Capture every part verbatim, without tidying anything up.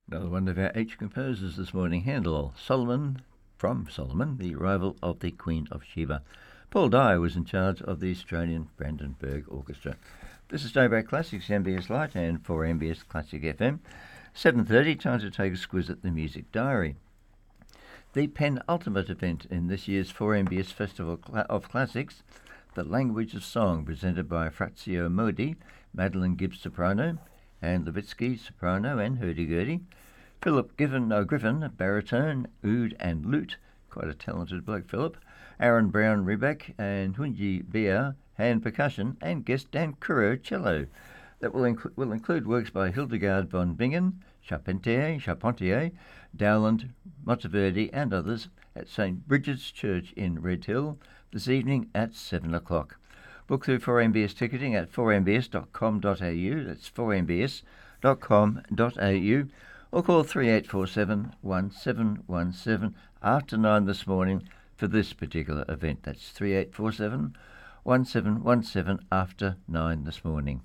Another one of our H composers this morning, Handel, Solomon, from Solomon, the arrival of the Queen of Sheba. Paul Dyer was in charge of the Australian Brandenburg Orchestra. This is Daybreak Classics, M B S Light, and for M B S Classic F M. seven thirty, time to take a squiz at the Music Diary. The penultimate event in this year's four M B S Festival of Classics, The Language of Song, presented by Frazio Modi, Madeline Gibbs soprano, Anne Levitsky soprano and hurdy-gurdy, Philip Giffen, no, Griffin baritone, oud and lute, quite a talented bloke Philip, Aaron Brown rebec, and Hunji Bia hand percussion, and guest Dan Kuro cello. That will, inc- will include works by Hildegard von Bingen, Charpentier, Charpentier, Dowland, Monteverdi and others at Saint Bridget's Church in Red Hill this evening at seven o'clock. Book through four M B S ticketing at four m b s dot com dot a u, that's four m b s dot com dot a u, or call three eight four seven, one seven one seven after nine this morning for this particular event. That's three eight four seven, one seven one seven after nine this morning.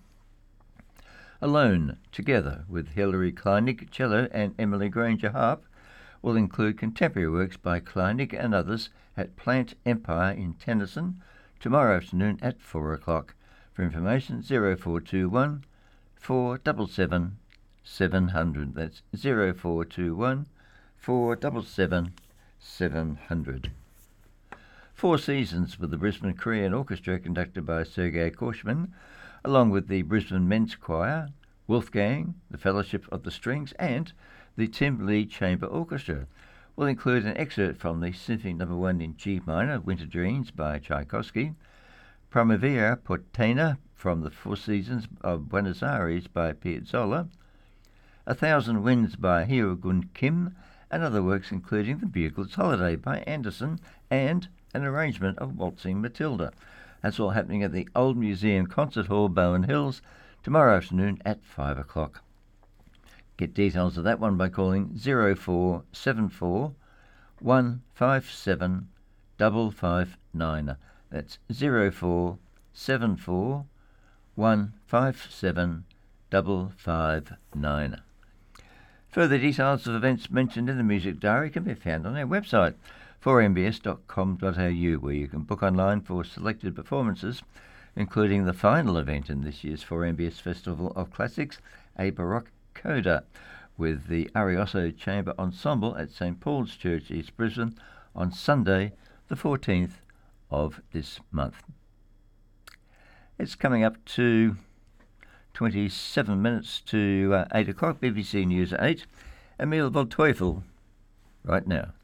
Alone, Together, with Hilary Kleinig, cello, and Emily Granger, harp, will include contemporary works by Kleinig and others at Plant Empire in Tennyson tomorrow afternoon at four o'clock. For information, zero four two one, four seven seven, seven hundred. That's zero four two one, four seven seven, seven hundred. Four Seasons with the Brisbane Korean Orchestra conducted by Sergei Korshman, along with the Brisbane Men's Choir, Wolfgang, the Fellowship of the Strings, and the Tim Lee Chamber Orchestra, will include an excerpt from the Symphony Number One in G minor, Winter Dreams by Tchaikovsky, Primavera Porteña from the Four Seasons of Buenos Aires by Piazzolla, A Thousand Winds by Hyo-gun Kim, and other works including The Bugler's Holiday by Anderson and an arrangement of Waltzing Matilda. That's all happening at the Old Museum Concert Hall, Bowen Hills, tomorrow afternoon at five o'clock. Get details of that one by calling zero four seven four, one five seven, five five nine. That's zero four seven four, one five seven, five five nine. Further details of events mentioned in the Music Diary can be found on our website, four m b s dot com dot a u, where you can book online for selected performances, including the final event in this year's four M B S Festival of Classics, a Baroque coda, with the Arioso Chamber Ensemble at Saint Paul's Church, East Brisbane, on Sunday, the fourteenth of this month. It's coming up to twenty-seven minutes to uh, eight o'clock, B B C News at eight. Emil von Teufel, right now.